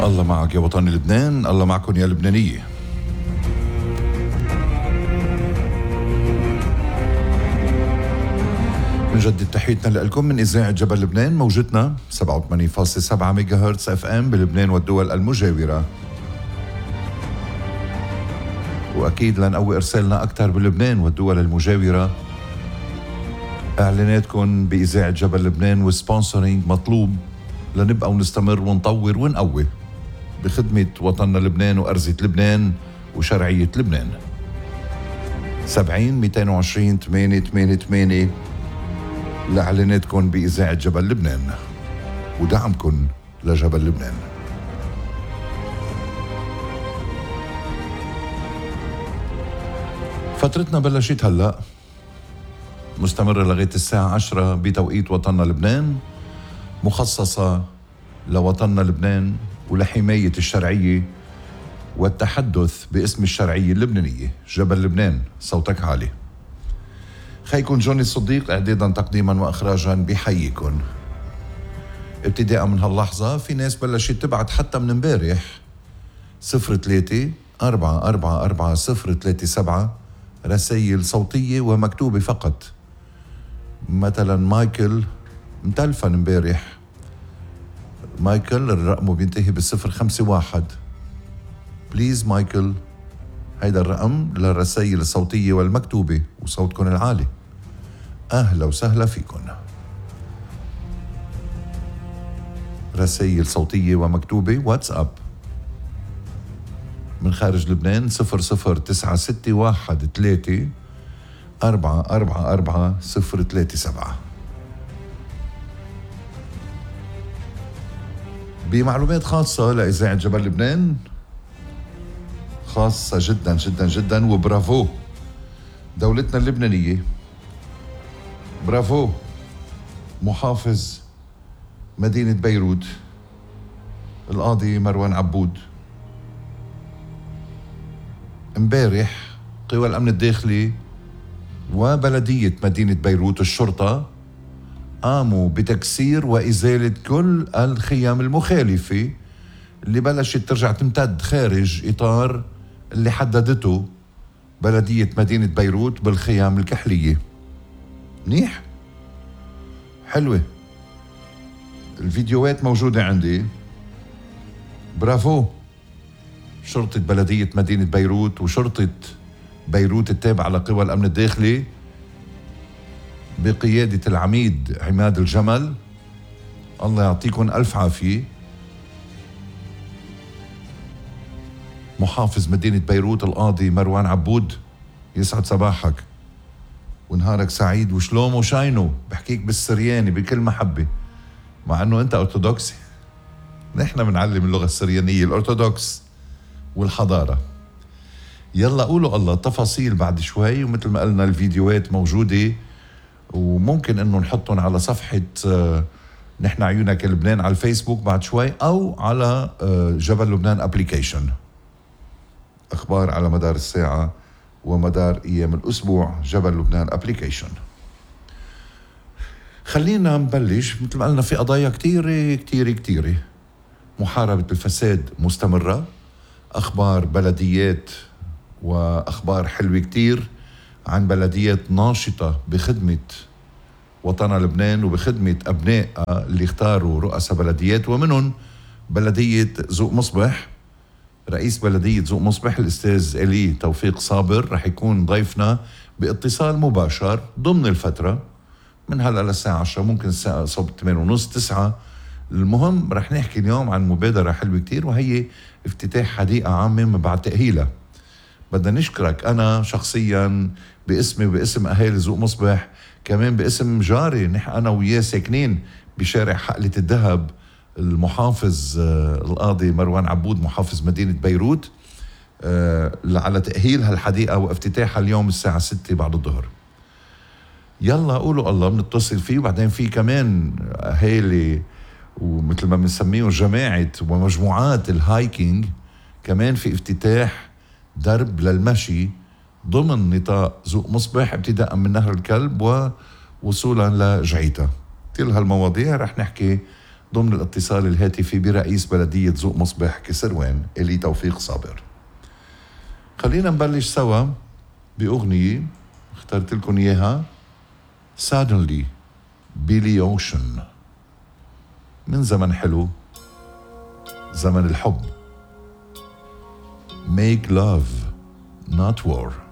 الله معك يا وطن لبنان، الله معكم يا لبنانية. نجدد تحيتنا لكم من إذاعة جبل لبنان، موجتنا 87.7 ميجا هرتز اف ام بلبنان والدول المجاورة. وأكيد لنقوي إرسالنا أكثر بلبنان والدول المجاورة. إعلاناتكم بإذاعة جبل لبنان وسبونسرينج مطلوب لنبقى ونستمر ونطور ونقوي بخدمة وطننا لبنان وأرزة لبنان وشرعية لبنان. 70-220-888 لإعلاناتكم بإذاعة جبل لبنان ودعمكم لجبل لبنان. فترتنا بلشت هلأ، مستمرة لغاية الساعة 10 بتوقيت وطننا لبنان، مخصصة لوطننا لبنان ولحماية الشرعية والتحدث باسم الشرعية اللبنانية. جبل لبنان، صوتك عالي. خيكون جوني الصديق إعدادا تقديما وإخراجا بحييكم. ابتداء من هاللحظة في ناس بلشت تبعت حتى من امبارح 03-444-037 رسائل صوتية ومكتوبة فقط. مثلا مايكل متلفن امبارح، مايكل الرقم بينتهي ب051. بليز مايكل، هيدا الرقم للرسائل الصوتية والمكتوبة وصوتكم العالي. أهلا وسهلا فيكم. رسائل صوتية ومكتوبة واتساب من خارج لبنان 00-961-3-444-037. بمعلومات خاصة لإذاعة جبل لبنان، خاصة جدا جدا جدا، وبرافو دولتنا اللبنانية، برافو محافظ مدينة بيروت القاضي مروان عبود. امبارح قوى الأمن الداخلي وبلدية مدينة بيروت الشرطة قاموا بتكسير وإزالة كل الخيام المخالفة اللي بلشت ترجع تمتد خارج إطار اللي حددته بلدية مدينة بيروت بالخيام الكحلية. منيح، حلوة، الفيديوهات موجودة عندي. برافو شرطة بلدية مدينة بيروت وشرطة بيروت التابعة لقوى الأمن الداخلي بقيادة العميد عماد الجمل، الله يعطيكم ألف عافية. محافظ مدينة بيروت القاضي مروان عبود، يسعد صباحك ونهارك سعيد وشلومه شاينو، بحكيك بالسرياني بكل محبة، مع أنه أنت أرثوذكسي. نحن بنعلم اللغة السريانية، الأرثوذكس والحضارة. يلا قولوا الله تفاصيل بعد شوي، ومثل ما قلنا الفيديوهات موجودة وممكن انه نحطهم على صفحة نحن عيونك لبنان على الفيسبوك بعد شوي، او على جبل لبنان ابليكيشن. اخبار على مدار الساعة ومدار ايام الاسبوع، جبل لبنان ابليكيشن. خلينا نبلش. مثل ما قلنا في قضايا كتيرة. محاربة الفساد مستمرة، اخبار بلديات واخبار حلوة كتير عن بلديات ناشطة بخدمة وطننا لبنان وبخدمة أبناء اللي اختاروا رؤساء بلديات، ومنهم بلدية ذوق مصبح. رئيس بلدية ذوق مصبح الأستاذ إلي توفيق صابر رح يكون ضيفنا باتصال مباشر ضمن الفترة من هلأ للساعة 10، ممكن الساعة صوب 8:30-9. المهم رح نحكي اليوم عن مبادرة حلوة كتير، وهي افتتاح حديقة عامة من بعد تأهيلها. بدنا نشكرك أنا شخصيا باسمي وباسم أهالي ذوق مصبح، كمان باسم جاري، نحن أنا وياه ساكنين بشارع حقلة الذهب، المحافظ القاضي مروان عبود محافظ مدينة بيروت، على تأهيل هالحديقة وافتتاحها اليوم الساعة 6 بعد الظهر. يلا قولوا الله بنتصل فيه. وبعدين في كمان أهالي ومثل ما بنسميه جماعة ومجموعات الهايكينج، كمان في افتتاح درب للمشي ضمن نطاق ذوق مصبح ابتداء من نهر الكلب ووصولا لجعيتا. كل هالمواضيع رح نحكي ضمن الاتصال الهاتفي برئيس بلدية ذوق مصبح كسروان إلي توفيق صابر. خلينا نبلش سوا بأغنية اخترت لكم إياها Suddenly بيلي أوشن، من زمن حلو، زمن الحب. Make love not war.